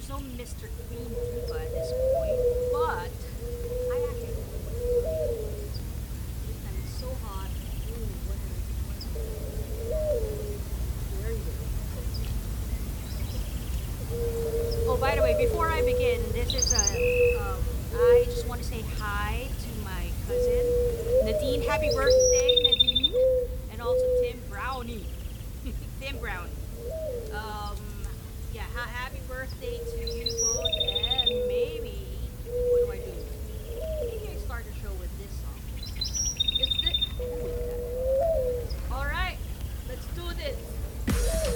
there's no Mr. Queen Diva at this point, but I actually don't know what to buy because and it's so hot. Ooh, what am I gonna buy? Very, very hot. Oh, by the way, before I begin, this is I just want to say hi to my cousin Nadine. Happy birthday, Nadine, and also Tim Brownie, Tim Brownie. Um, yeah, happy birthday